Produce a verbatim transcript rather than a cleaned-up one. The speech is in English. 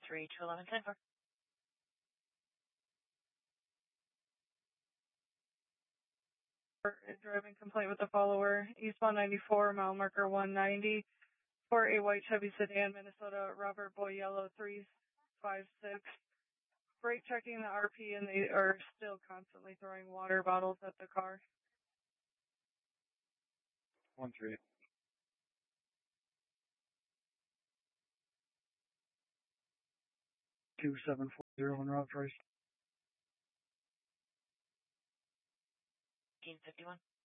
three two eleven ten four. Driving complaint with the follower, eastbound ninety-four, mile marker one ninety, for a white Chevy sedan, Minnesota, Robert Boy Yellow three five six. Brake checking the R P, and they are still constantly throwing water bottles at the car. One three. Two seven four zero on route price. fifteen fifty-one.